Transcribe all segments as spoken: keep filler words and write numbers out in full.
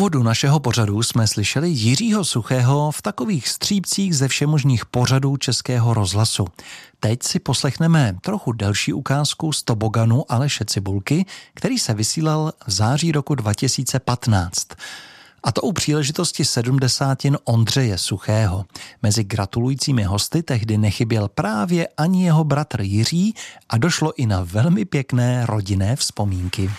úvodu našeho pořadu jsme slyšeli Jiřího Suchého v takových střípcích ze všemožných pořadů Českého rozhlasu. Teď si poslechneme trochu delší ukázku z toboganu Aleše Cibulky, který se vysílal v září roku dva tisíce patnáct. A to u příležitosti sedmdesátin Ondřeje Suchého. Mezi gratulujícími hosty tehdy nechyběl právě ani jeho bratr Jiří a došlo i na velmi pěkné rodinné vzpomínky.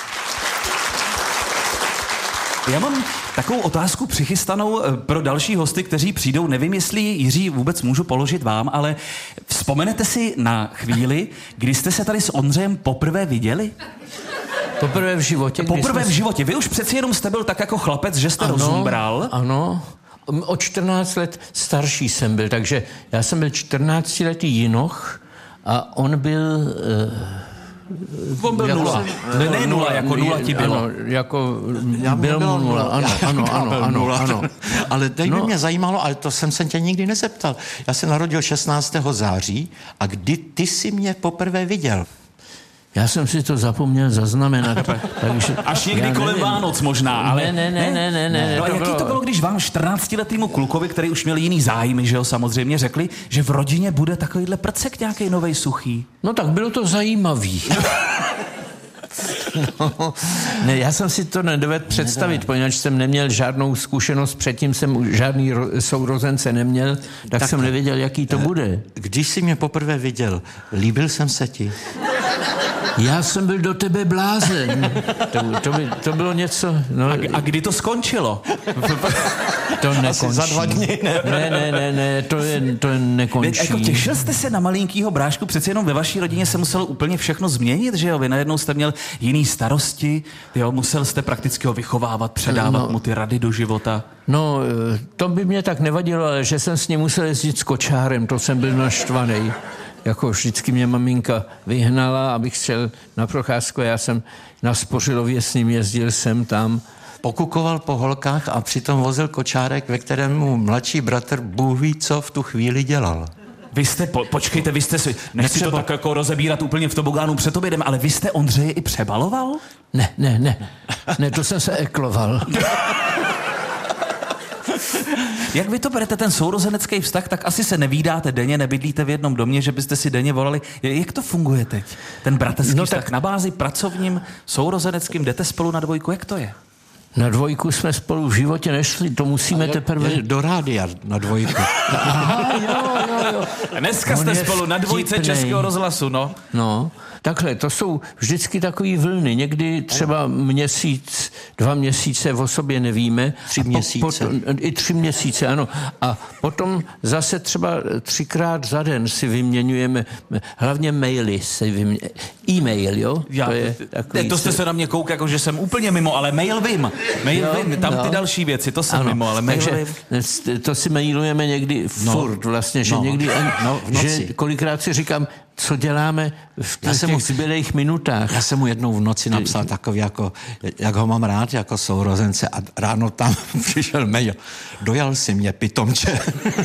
Já mám takovou otázku přichystanou pro další hosty, kteří přijdou. Nevím, jestli Jiří vůbec můžu položit vám, ale vzpomenete si na chvíli, kdy jste se tady s Ondřejem poprvé viděli? Poprvé v životě? Poprvé v životě. Vy už přeci jenom jste byl tak jako chlapec, že jste ano, rozumbral. Ano, o čtrnáct let starší jsem byl, takže já jsem byl čtrnáctiletý jinoch a on byl... Uh, on byl nula. Jsem, ne, ne nula, jako nula ti bylo. Ano, jako já byl mu nula. Ano, ano, ano, ano, ano. Ale teď by no. mě zajímalo, ale to jsem se tě nikdy nezeptal. Já se narodil šestnáctého září a kdy ty jsi mě poprvé viděl? Já jsem si to zapomněl zaznamenat. Takže až někdy kolem Vánoc možná, ale... Ne, ne, ne, ne, ne. ne no a jaký bylo... to bylo, když vám čtrnáctiletýmu klukovi, který už měl jiný zájmy, že jo, samozřejmě řekli, že v rodině bude takovýhle prcek nějaký novej Suchý? No tak bylo to zajímavý. No, ne, já jsem si to nedovedl představit, poněvadž jsem neměl žádnou zkušenost, předtím jsem žádný ro- sourozence neměl, tak, tak jsem nevěděl, jaký to bude. Když jsi mě poprvé viděl, líbil jsem se ti? Já jsem byl do tebe blázen. To, to, by, to bylo něco... No. A, a kdy to skončilo? To nekončí. Za dva dny, ne? Ne, ne, ne, ne, to, je, to je nekončí. Jako těšil jste se na malinkýho brášku? Přeci jenom ve vaší rodině se muselo úplně všechno změnit, že jo? Vy najednou jste měl jiný starosti, jo? Musel jste prakticky ho vychovávat, předávat no, mu ty rady do života. No, to by mě tak nevadilo, ale že jsem s ním musel jezdit s kočárem, to jsem byl naštvaný. Jako vždycky mě maminka vyhnala, abych šel na procházku. Já jsem na Spořilově s ním jezdil sem tam. Pokukoval po holkách a přitom vozil kočárek, ve kterém mu mladší bratr Bůh ví, co v tu chvíli dělal. Vy jste, po, počkejte, vy jste si, nechci Nepřebo... to tak jako rozebírat úplně v tobogánu před obědem, ale vy jste Ondřeje i přebaloval? Ne, ne, ne, ne, to jsem se ekloval. Jak vy to berete, ten sourozenecký vztah, tak asi se nevídáte denně, nebydlíte v jednom domě, že byste si denně volali. Jak to funguje teď? Ten bratrský no vztah tak... na bázi pracovním, sourozeneckým, jdete spolu na dvojku, jak to je? Na dvojku jsme spolu v životě nešli, to musíme jo, teprve... Do rádia na dvojku. Aha, jo, jo, jo. Dneska jste spolu na dvojce vtipnej. Českého rozhlasu, no. No, takhle, to jsou vždycky takový vlny. Někdy třeba měsíc, dva měsíce o sobě nevíme. Tři měsíce. Po, po, I tři měsíce, ano. A potom zase třeba třikrát za den si vyměňujeme, hlavně maily si vyměňujeme. E-mail, jo? Já, to, je takový, to jste se na mě kouk, jako že jsem úplně mimo, ale mail vím. Mail jo, vím, tam no. Ty další věci, to jsem ano, mimo, ale mail takže vím. To si mailujeme někdy no. furt vlastně, že no. někdy, no, že kolikrát si říkám, co děláme v těch, těch zbylejch minutách. Já jsem mu jednou v noci napsal takový, jako, jak ho mám rád, jako sourozence a ráno tam přišel mail. Dojal si mě, pitomče.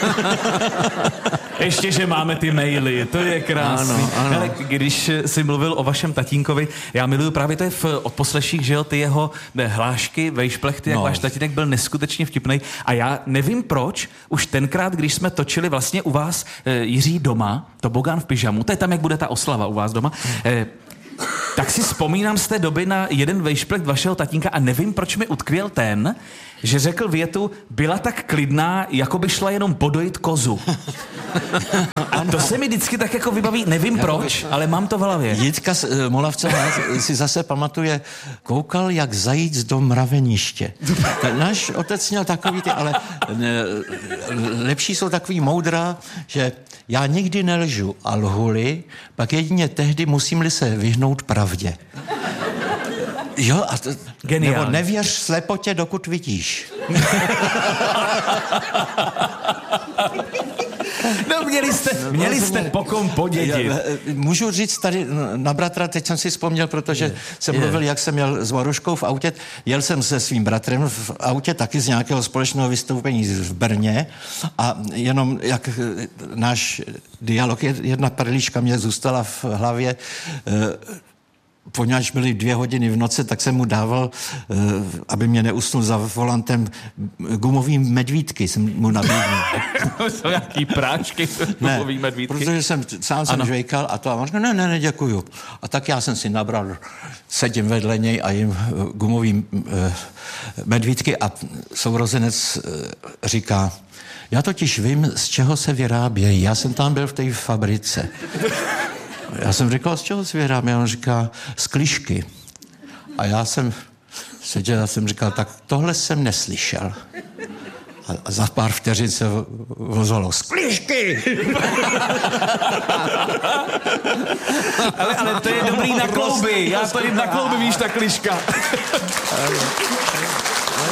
Ještě, že máme ty maily, to je krásný. Ano, ano. Ale když jsi mluvil o vašem tatínkovi, já miluju právě to je v odposleších, že jo, ty jeho hlášky, vejšplechty, no. Jak váš tatínek byl neskutečně vtipnej. A já nevím proč, už tenkrát, když jsme točili vlastně u vás e, Jiří doma, tobogán v pyžamu, to je tam, jak bude ta oslava u vás doma, e, tak si vzpomínám z té doby na jeden vejšplech vašeho tatínka a nevím, proč mi utkvěl ten, že řekl větu, byla tak klidná, jako by šla jenom podojit kozu. A to se mi vždycky tak jako vybaví, nevím proč, ale mám to v hlavě. Jitka Molavcová si zase pamatuje, koukal jak zajíc do mraveniště. Náš otec měl takový ty, ale lepší jsou takový moudra, že já nikdy nelžu a lhuli, pak jedině tehdy musím-li se vyhnout pravdě. Jo, a to, nebo nevěř slepotě, dokud vidíš. No měli jste, měli jste po kom podědit. Můžu říct tady na bratra, teď jsem si vzpomněl, protože je, jsem je. mluvil, jak jsem jel s Maruškou v autě. Jel jsem se svým bratrem v autě taky z nějakého společného vystoupení v Brně a jenom jak náš dialog, jedna perlička mě zůstala v hlavě. poněvadž byly dvě hodiny v noci, tak jsem mu dával, aby mě neusnul za volantem, gumový medvídky jsem mu nabídnul. Jsou nějaký práčky, gumový medvídky? Protože jsem, sám jsem žvejkal a to a on říkal, ne, ne, ne, děkuju. A tak já jsem si nabral, sedím vedle něj a jim gumový medvídky a sourozenec říká, já totiž vím, z čeho se vyrábějí. Já jsem tam byl v té fabrice. Já jsem říkal, z čeho se vyrábí? A on říká, z klišky. A já jsem seděl a jsem říkal, tak tohle jsem neslyšel. A za pár vteřin se vozvalo, z klišky! ale, ale to je dobrý na klouby. Já to jim na klouby, víš, ta kliška.